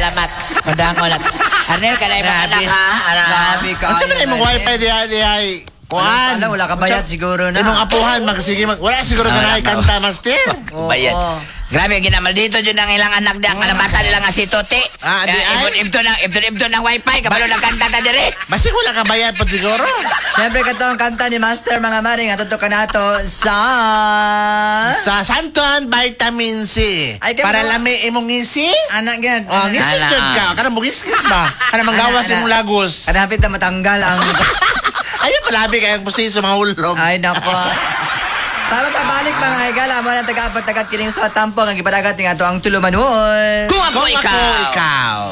salamat. Madangon at Arnel, kanay mga anak ha? Grabe ka. Ano sabi na yung wifi di ay kuhan? Alam, wala ka bayad siguro na. Imong apuhan, wala siguro ka na kanta, master. Bayad. Grabe, ginamal dito dyan ang ilang anak na kalabata nila nga si Tuti. Di ay? Ibto ng wifi, kabalo nagkanta ta dire. Basta wala ka bayad po siguro. Siyempre ka to ang kanta ni Master mga maring at ito ka na to sa Santon Vitamin C. Ay, Para kaya- lami imong ngisi. anak yan. Oh, ngisi Ala. jud ka. Kana mo giskis ba? Kana manggawas Ana. imong lagos. Kanapit na matanggal ang... Ayun palabi kayang pustiso mga hulog. Ay, nako. Para pabalik mga higala, mo na taga-apat kining sa tampong ang ipadagat nga to ang tulumanon. Kung ako Kung ako ikaw. ikaw.